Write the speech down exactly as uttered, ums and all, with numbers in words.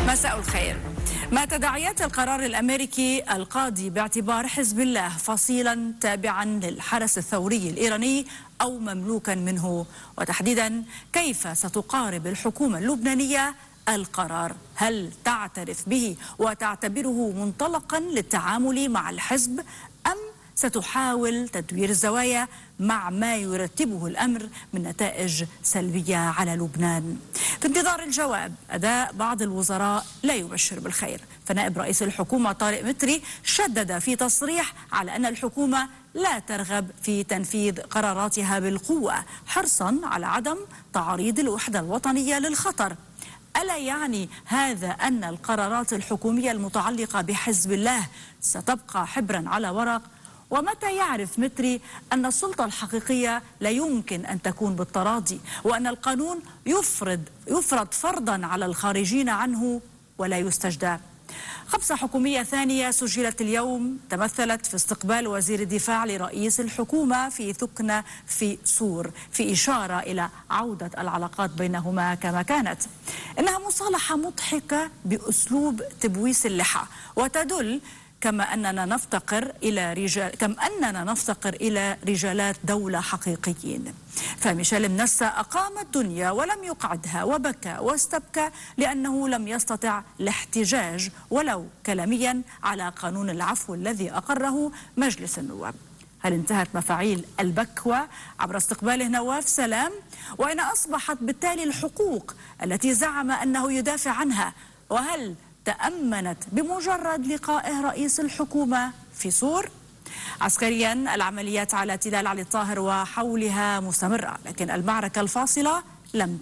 مساء الخير. ما تداعيات القرار الأمريكي القاضي باعتبار حزب الله فصيلا تابعا للحرس الثوري الإيراني أو مملوكا منه، وتحديدا كيف ستقارب الحكومة اللبنانية القرار؟ هل تعترف به وتعتبره منطلقا للتعامل مع الحزب، أم ستحاول تدوير الزوايا مع ما يرتبه الأمر من نتائج سلبية على لبنان؟ في انتظار الجواب، أداء بعض الوزراء لا يبشر بالخير، فنائب رئيس الحكومة طارق متري شدد في تصريح على أن الحكومة لا ترغب في تنفيذ قراراتها بالقوة، حرصا على عدم تعريض الوحدة الوطنية للخطر. ألا يعني هذا أن القرارات الحكومية المتعلقة بحزب الله ستبقى حبرا على ورق؟ ومتى يعرف متري أن السلطة الحقيقية لا يمكن أن تكون بالتراضي، وأن القانون يفرض يفرض فرضا على الخارجين عنه ولا يستجدى؟ خبصة حكومية ثانية سجلت اليوم تمثلت في استقبال وزير الدفاع لرئيس الحكومة في ثكنة في سور، في إشارة إلى عودة العلاقات بينهما كما كانت. إنها مصالحة مضحكة بأسلوب تبويس اللحى، وتدل كما أننا نفتقر إلى رجال كم أننا نفتقر إلى رجالات دولة حقيقيين. فميشيل منسى أقام الدنيا ولم يقعدها، وبكى واستبكى لأنه لم يستطع الاحتجاج ولو كلاميا على قانون العفو الذي أقره مجلس النواب. هل انتهت مفاعيل البكوى عبر استقباله نواف سلام؟ وأين أصبحت بالتالي الحقوق التي زعم أنه يدافع عنها؟ وهل تأمنت بمجرد لقائه رئيس الحكومة في سور؟ عسكريا، العمليات على تلال علي الطاهر وحولها مستمرة، لكن المعركة الفاصلة لم